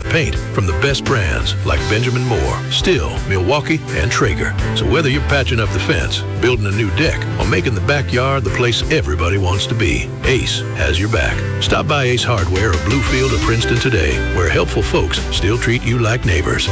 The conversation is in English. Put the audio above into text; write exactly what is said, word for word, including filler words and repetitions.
paint from the best brands like Benjamin Moore, Stihl, Milwaukee, and Traeger. So whether you're patching up the fence, building a new deck, or making the backyard the place everybody wants to be, Ace has your back. Stop by Ace Hardware of Bluefield or Princeton today, where helpful folks still treat you like neighbors.